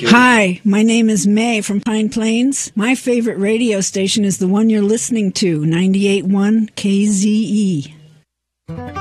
Hi, my name is May from Pine Plains. My favorite radio station is the one you're listening to, 98.1 KZE.